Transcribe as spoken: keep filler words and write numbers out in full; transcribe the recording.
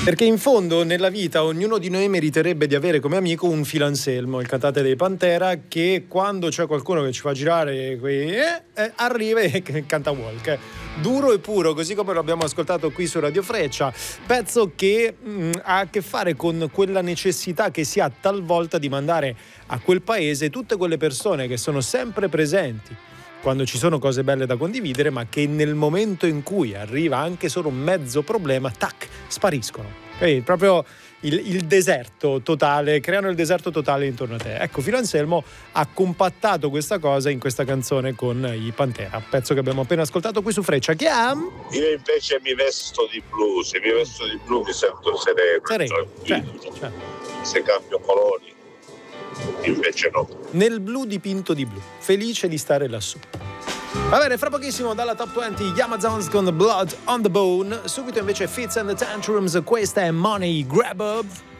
Perché in fondo nella vita ognuno di noi meriterebbe di avere come amico un Phil Anselmo, il cantante dei Pantera, che quando c'è qualcuno che ci fa girare quei, eh, eh, arriva e canta Walk. Duro e puro, così come lo abbiamo ascoltato qui su Radio Freccia, pezzo che mh, ha a che fare con quella necessità che si ha talvolta di mandare a quel paese tutte quelle persone che sono sempre presenti quando ci sono cose belle da condividere, ma che nel momento in cui arriva anche solo un mezzo problema, tac, spariscono. E proprio il, il deserto totale, creano il deserto totale intorno a te. Ecco, Phil Anselmo ha compattato questa cosa in questa canzone con i Pantera, pezzo che abbiamo appena ascoltato qui su Freccia. Chi è? Io invece mi vesto di blu, se mi vesto di blu mi sento sereno, Sereno, tranquillo. certo, certo. Se cambio colori invece no. Nel blu dipinto di blu, felice di stare lassù. Va bene, fra pochissimo dalla Top venti gli Amazons con Blood on the Bone, subito invece Fitz and the Tantrums, questa è Money Grabber.